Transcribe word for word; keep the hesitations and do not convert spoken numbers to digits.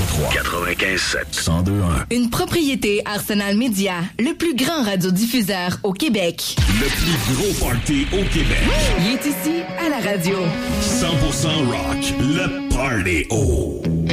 trois. quatre-vingt-quinze sept. cent deux un. Une propriété Arsenal Media, le plus grand radiodiffuseur au Québec. Le plus gros party au Québec. Il est ici à la radio. cent pour cent rock. Le Party haut.